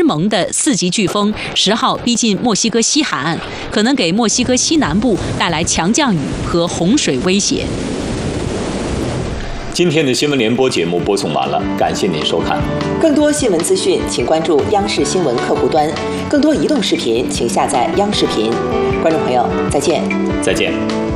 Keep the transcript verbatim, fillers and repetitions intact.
蒙的四级飓风十号逼近墨西哥西海岸，可能给墨西哥西南部带来强降雨和洪水威胁。 今天的新闻联播节目播送完了，感谢您收看。 更多新闻资讯，请关注央视新闻客户端；更多移动视频，请下载央视频。观众朋友，再见。 再见。